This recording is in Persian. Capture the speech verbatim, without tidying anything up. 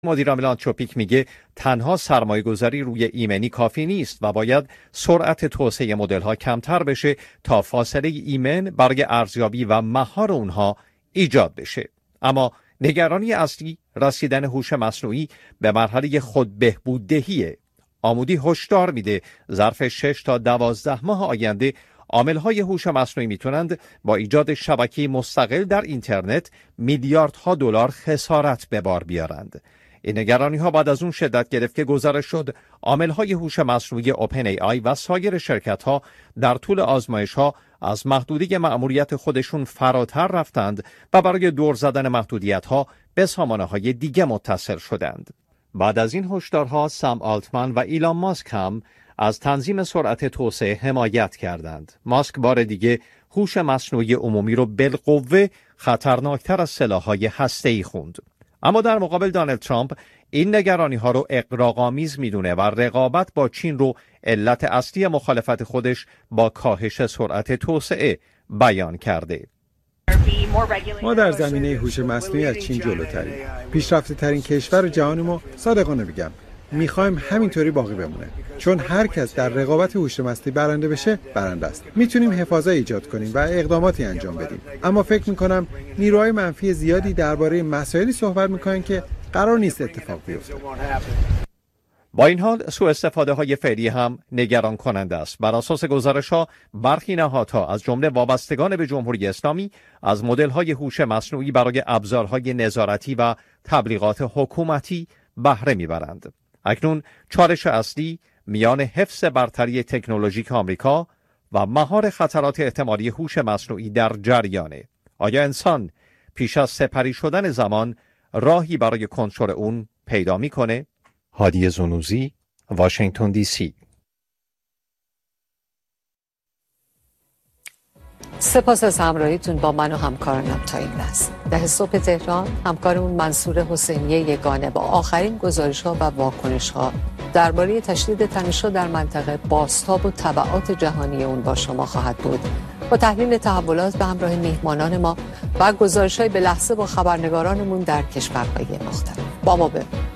مدیر آنتروپیک میگه تنها سرمایه گذاری روی ایمنی کافی نیست و باید سرعت توسعه مدل ها کمتر بشه تا فاصله ایمن برای ارزیابی و مهار اونها ایجاد بشه. اما نگرانی اصلی رسیدن هوش مصنوعی به مرحله خود بهبوددهیه. آمودی هشدار میده ظرف شش تا دوازده ماه آینده عامل‌های هوش مصنوعی میتونند با ایجاد شبکه مستقل در اینترنت میلیاردها دلار خسارت به بار بیارند. این نگرانی‌ها بعد از اون شدت گرفت که گزارش شد عامل‌های هوش مصنوعی اوپن ای آی و سایر شرکت‌ها در طول آزمایش‌ها از محدودیت مأموریت خودشون فراتر رفتند و برای دور زدن محدودیت‌ها به سامانه‌های دیگه متصل شدند. بعد از این هشدارها سام آلتمن و ایلان ماسک هم از تنظیم سرعت توسعه حمایت کردند. ماسک بار دیگه هوش مصنوعی عمومی رو بالقوه خطرناکتر از سلاح‌های هسته‌ای خوند. اما در مقابل دونالد ترامپ این نگرانی‌ها رو اغراق‌آمیز می‌دونه و رقابت با چین رو علت اصلی مخالفت خودش با کاهش سرعت توسعه بیان کرده. ما در زمینه هوش مصنوعی از چین جلوتریم. پیشرفته ترین کشور جهانیم و صادقانه بگم میخوایم همینطوری باقی بمونه، چون هر کس در رقابت هوش مصنوعی برنده بشه برنده است. میتونیم حفاظت ایجاد کنیم و اقداماتی انجام بدیم، اما فکر میکنم نیروهای منفی زیادی درباره مسائلی صحبت میکنن که قرار نیست اتفاق بیفته. با این حال سوء استفاده های فعلی هم نگران کننده است. بر اساس گزارش ها برخی نهادها از جمله وابستگان به جمهوری اسلامی از مدل های هوش مصنوعی برای ابزارهای نظارتی و تبلیغات حکومتی بهره میبرند. اکنون چالش اصلی میان حفظ برتری تکنولوژیک آمریکا و مهار خطرات احتمالی هوش مصنوعی در جریانه. آیا انسان پیش از سپری شدن زمان راهی برای کنترل اون پیدا میکنه؟ هادی زنوزی، واشنگتن دی سی. سپاس از همراهیتون با من و همکارانم تا این لحظه. ده صبح تهران همکارمون منصور حسینی یگانه با آخرین گزارش‌ها و واکنش‌ها درباره تشدید تنش‌ها در منطقه، بازتاب و تبعات جهانی اون با شما خواهد بود. با تحلیل تحولات به همراه میهمانان ما و گزارش‌های به لحظه با خبرنگارانمون در کشورهای مختلف. با ما بمونید.